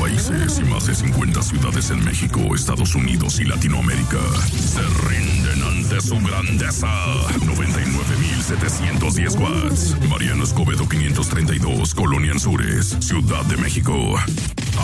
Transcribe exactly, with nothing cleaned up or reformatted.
países y más de cincuenta ciudades en México, Estados Unidos y Latinoamérica se rinden ante su grandeza. noventa y nueve mil setecientos diez watts. Mariano Escobedo quinientos treinta y dos, Colonia Anzures, Ciudad de México.